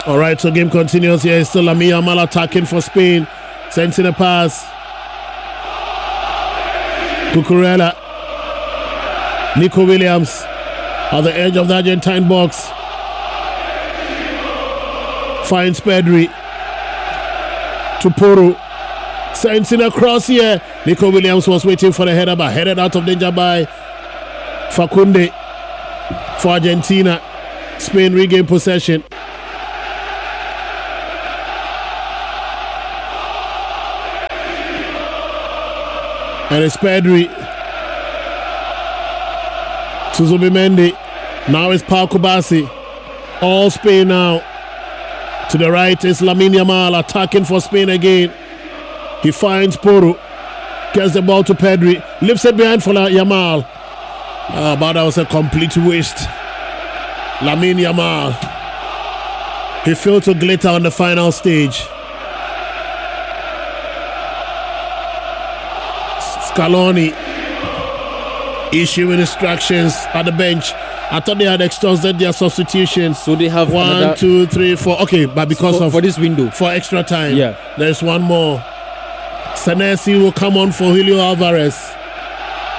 All right, so game continues here. It's still Lamine Yamal attacking for Spain. Sending a pass. Cucurella. Nico Williams at the edge of the Argentine box. Finds Pedri. To Porro. Sends in across here. Nico Williams was waiting for the header, but headed out of danger by Fakunde for Argentina. Spain regain possession. And it's Pedri to Zubimendi. Now it's Pau Kubasi. All Spain now. To the right is Lamine Yamal attacking for Spain again. He finds Porro. Gets the ball to Pedri. Lifts it behind for Yamal. But that was a complete waste. Lamine Yamal. He failed to glitter on the final stage. Scaloni issuing instructions at the bench. I thought they had exhausted their substitutions. So they have 1, 2, 3, 4. Okay, but because for this window for extra time, yeah, there's one more. Senesi will come on for Julio Alvarez.